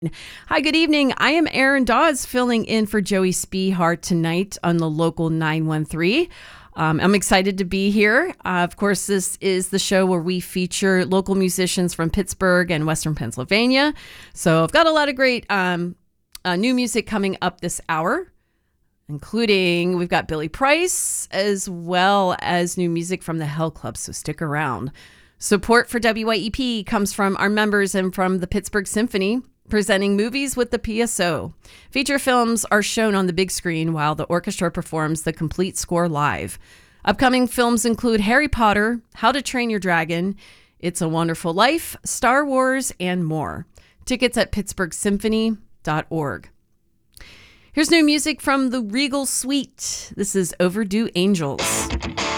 Hi, good evening. I am Erin Dawes filling in for Joey Spehar tonight on the Local 913. I'm excited to be here. Of course, this is the show where we feature local musicians from Pittsburgh and Western Pennsylvania. So I've got a lot of great new music coming up this hour, including we've got Billy Price as well as new music from the Hell Club. So stick around. Support for WYEP comes from our members and from the Pittsburgh Symphony, presenting movies with the PSO. Feature films are shown on the big screen while the orchestra performs the complete score live. Upcoming films include Harry Potter, How to Train Your Dragon, It's a Wonderful Life, Star Wars, and more. Tickets at pittsburghsymphony.org. Here's new music from the Regal Suite. This is Overdue Angels.